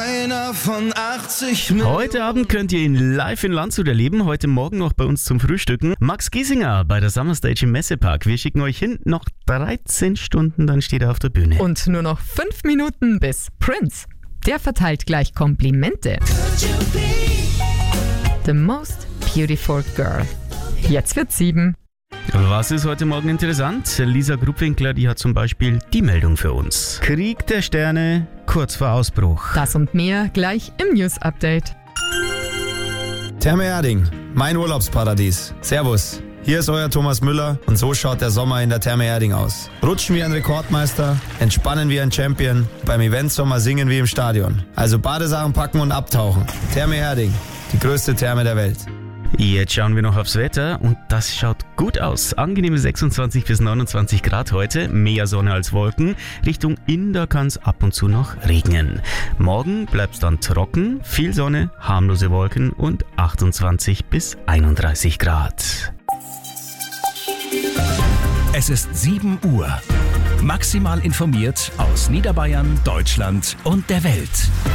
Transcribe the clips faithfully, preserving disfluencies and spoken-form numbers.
einer von achtzig Millionen. Heute Abend könnt ihr ihn live in Landshut erleben, heute Morgen noch bei uns zum Frühstücken. Max Giesinger bei der Summer Stage im Messepark. Wir schicken euch hin, noch dreizehn Stunden, dann steht er auf der Bühne. Und nur noch fünf Minuten bis Prince. Der verteilt gleich Komplimente. The most beautiful girl. Jetzt wird sieben. Was ist heute Morgen interessant? Lisa Gruppwinkler, die hat zum Beispiel die Meldung für uns. Krieg der Sterne kurz vor Ausbruch. Das und mehr gleich im News-Update. Therme Erding, mein Urlaubsparadies. Servus, hier ist euer Thomas Müller und so schaut der Sommer in der Therme Erding aus. Rutschen wie ein Rekordmeister, entspannen wie ein Champion, beim Eventsommer singen wie im Stadion. Also Badesachen packen und abtauchen. Therme Erding, die größte Therme der Welt. Jetzt schauen wir noch aufs Wetter und das schaut gut aus. Angenehme sechsundzwanzig bis neunundzwanzig Grad heute, mehr Sonne als Wolken. Richtung Inder kann es ab und zu noch regnen. Morgen bleibt es dann trocken, viel Sonne, harmlose Wolken und achtundzwanzig bis einunddreißig Grad. Es ist sieben Uhr. Maximal informiert aus Niederbayern, Deutschland und der Welt.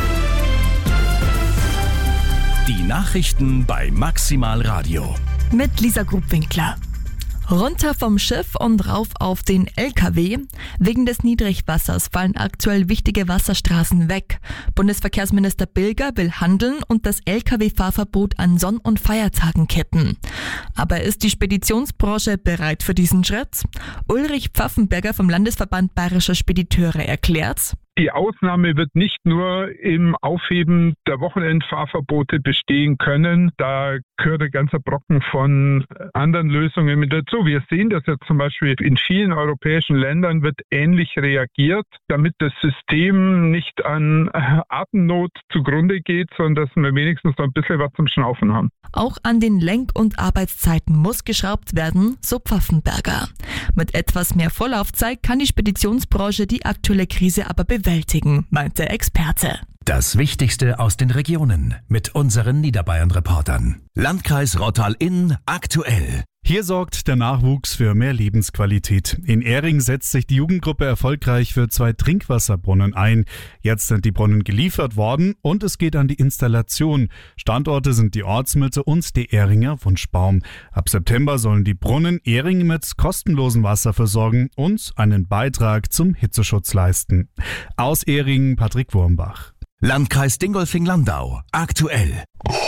Die Nachrichten bei Maximal Radio. Mit Lisa Gruppwinkler. Runter vom Schiff und rauf auf den L K W. Wegen des Niedrigwassers fallen aktuell wichtige Wasserstraßen weg. Bundesverkehrsminister Bilger will handeln und das L K W-Fahrverbot an Sonn- und Feiertagen kippen. Aber ist die Speditionsbranche bereit für diesen Schritt? Ulrich Pfaffenberger vom Landesverband Bayerischer Spediteure erklärt: Die Ausnahme wird nicht nur im Aufheben der Wochenendfahrverbote bestehen können. Da gehört ein ganzer Brocken von anderen Lösungen mit dazu. Wir sehen das ja zum Beispiel in vielen europäischen Ländern wird ähnlich reagiert, damit das System nicht an Atemnot zugrunde geht, sondern dass wir wenigstens noch ein bisschen was zum Schnaufen haben. Auch an den Lenk- und Arbeitszeiten muss geschraubt werden, so Pfaffenberger. Mit etwas mehr Vorlaufzeit kann die Speditionsbranche die aktuelle Krise aber bewältigen, meint der Experte. Das Wichtigste aus den Regionen mit unseren Niederbayern-Reportern. Landkreis Rottal-Inn aktuell. Hier sorgt der Nachwuchs für mehr Lebensqualität. In Ähring setzt sich die Jugendgruppe erfolgreich für zwei Trinkwasserbrunnen ein. Jetzt sind die Brunnen geliefert worden und es geht an die Installation. Standorte sind die Ortsmitte und die Ähringer Wunschbaum. Ab September sollen die Brunnen Ähring mit kostenlosem Wasser versorgen und einen Beitrag zum Hitzeschutz leisten. Aus Ähring Patrick Wurmbach. Landkreis Dingolfing-Landau aktuell.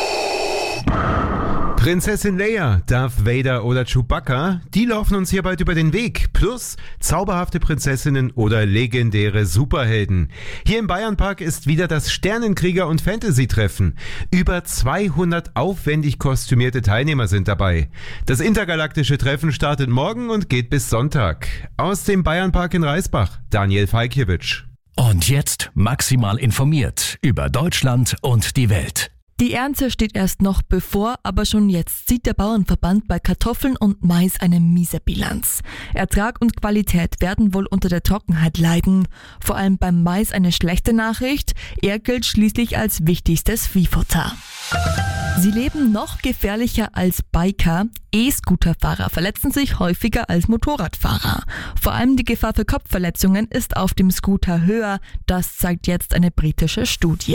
Prinzessin Leia, Darth Vader oder Chewbacca, die laufen uns hier bald über den Weg. Plus zauberhafte Prinzessinnen oder legendäre Superhelden. Hier im Bayernpark ist wieder das Sternenkrieger- und Fantasy-Treffen. Über zweihundert aufwendig kostümierte Teilnehmer sind dabei. Das intergalaktische Treffen startet morgen und geht bis Sonntag. Aus dem Bayernpark in Reisbach, Daniel Falkiewicz. Und jetzt maximal informiert über Deutschland und die Welt. Die Ernte steht erst noch bevor, aber schon jetzt sieht der Bauernverband bei Kartoffeln und Mais eine miese Bilanz. Ertrag und Qualität werden wohl unter der Trockenheit leiden. Vor allem beim Mais eine schlechte Nachricht. Er gilt schließlich als wichtigstes Viehfutter. Sie leben noch gefährlicher als Biker. E-Scooterfahrer verletzen sich häufiger als Motorradfahrer. Vor allem die Gefahr für Kopfverletzungen ist auf dem Scooter höher. Das zeigt jetzt eine britische Studie.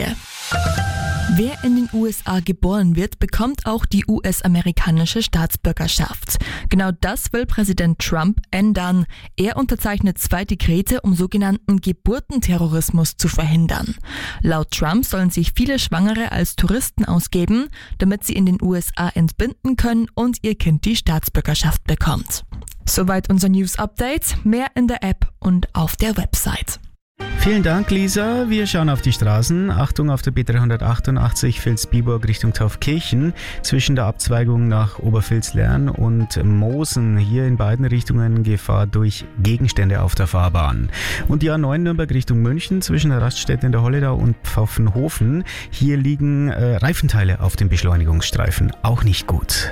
Wer in den U S A geboren wird, bekommt auch die U S-amerikanische Staatsbürgerschaft. Genau das will Präsident Trump ändern. Er unterzeichnet zwei Dekrete, um sogenannten Geburtenterrorismus zu verhindern. Laut Trump sollen sich viele Schwangere als Touristen ausgeben, damit sie in den U S A entbinden können und ihr Kind die Staatsbürgerschaft bekommt. Soweit unser News-Update. Mehr in der App und auf der Website. Vielen Dank, Lisa. Wir schauen auf die Straßen. Achtung auf der B dreihundertachtundachtzig Vilsbiburg Richtung Taufkirchen. Zwischen der Abzweigung nach Obervilslern und Moosen. Hier in beiden Richtungen Gefahr durch Gegenstände auf der Fahrbahn. Und die A neun Nürnberg Richtung München zwischen der Raststätte in der Holledau und Pfaffenhofen. Hier liegen äh, Reifenteile auf dem Beschleunigungsstreifen. Auch nicht gut.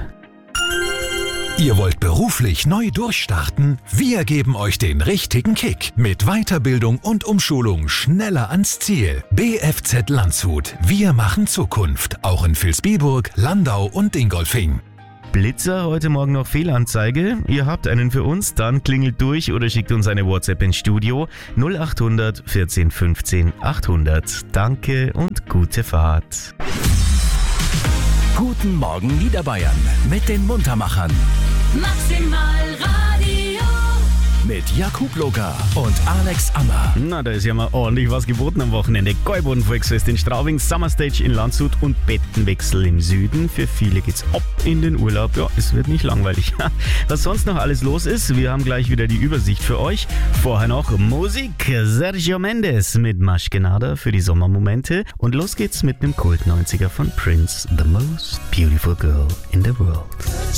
Ihr wollt beruflich neu durchstarten? Wir geben euch den richtigen Kick. Mit Weiterbildung und Umschulung schneller ans Ziel. B F Z Landshut. Wir machen Zukunft. Auch in Vilsbiburg, Landau und Dingolfing. Blitzer, heute Morgen noch Fehlanzeige. Ihr habt einen für uns, dann klingelt durch oder schickt uns eine WhatsApp ins Studio null acht hundert vierzehn fünfzehn achthundert. Danke und gute Fahrt. Guten Morgen Niederbayern mit den Muntermachern. Maximal Radio. Mit Jakub Locker und Alex Ammer. Na, da ist ja mal ordentlich was geboten am Wochenende. Gäuboden Volksfest in Straubing, Summerstage in Landshut und Bettenwechsel im Süden. Für viele geht's ab in den Urlaub. Ja, es wird nicht langweilig. Was sonst noch alles los ist, wir haben gleich wieder die Übersicht für euch. Vorher noch Musik. Sergio Mendes mit Maschkenada für die Sommermomente. Und los geht's mit einem Kult-neunziger von Prince. The most beautiful girl in the world.